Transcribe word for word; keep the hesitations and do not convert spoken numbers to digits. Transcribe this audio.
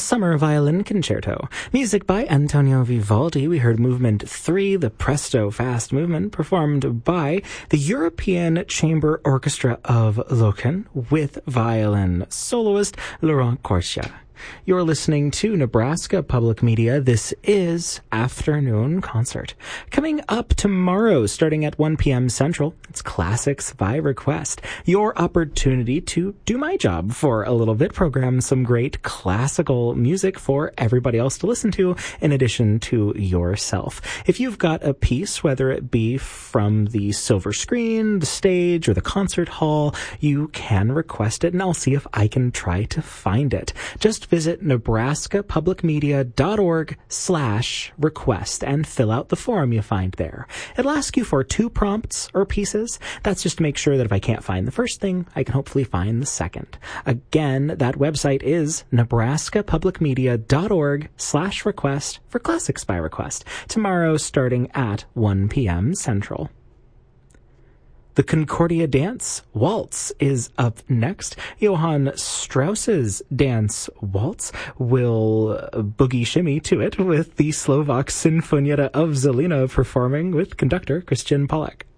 Summer Violin Concerto. Music by Antonio Vivaldi. We heard Movement three, the Presto Fast Movement, performed by the European Chamber Orchestra of Loken with violin soloist Laurent Corsia. You're listening to Nebraska Public Media. This is Afternoon Concert. Coming up tomorrow, starting at one p.m. Central, it's Classics by Request. Your opportunity to do my job for a little bit, program some great classical music for everybody else to listen to, in addition to yourself. If you've got a piece, whether it be from the silver screen, the stage, or the concert hall, you can request it, and I'll see if I can try to find it. Just visit nebraskapublicmedia.org slash request and fill out the form you find there. It'll ask you for two prompts or pieces. That's just to make sure that if I can't find the first thing, I can hopefully find the second. Again, that website is nebraskapublicmedia.org slash request for Classics by Request. Tomorrow starting at one p.m. Central. The Concordia Dance Waltz is up next. Johann Strauss's Dance Waltz will boogie shimmy to it with the Slovak Sinfonietta of Zelina performing with conductor Christian Pollack.